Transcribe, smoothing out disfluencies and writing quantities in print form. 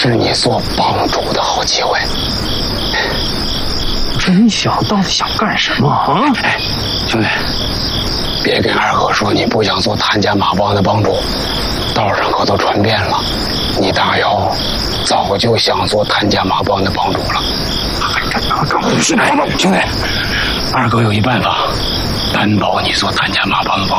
是你做帮主的好机会。 真想到底想干什么啊？ 哎，兄弟，别跟二哥说你不想做谭家马帮的帮主，道上可都传遍了，你大姚早就想做谭家马帮的帮主了。哎，兄弟，二哥有一办法，担保你做谭家马帮的帮